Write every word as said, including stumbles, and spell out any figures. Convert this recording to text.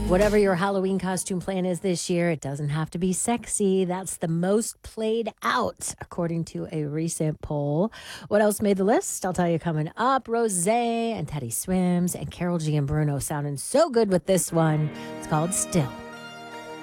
Whatever your Halloween costume plan is this year, it doesn't have to be sexy. That's the most played out, according to a recent poll. What else made the list? I'll tell you coming up. Rose and Teddy Swims and Carol G and Bruno sounding so good with this one. It's called Still.